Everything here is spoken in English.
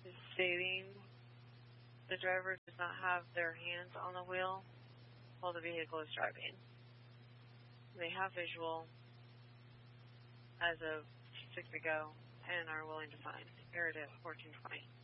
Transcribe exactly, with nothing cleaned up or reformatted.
is stating the driver does not have their hands on the wheel while the vehicle is driving. They have visual as of six ago and are willing to sign. Here it is, fourteen twenty.